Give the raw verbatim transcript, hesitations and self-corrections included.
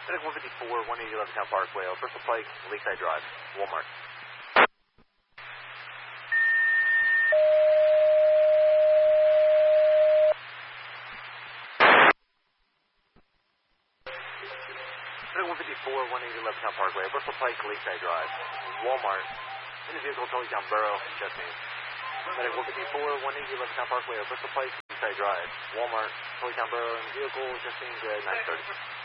Medic one fifty-four, one eighty Levittown Parkway, Bristol Pike, Lakeside Drive, Walmart. Medic one fifty-four, one eighty Levittown Parkway, Bristol Pike, Lakeside Drive, Walmart. In the vehicle, Tullytown Borough, Justine. Medic one fifty-four, one eighty Levittown Parkway, Bristol Pike, Lakeside Drive, Walmart. Tullytown Borough in the vehicle, Justine, nine thirty.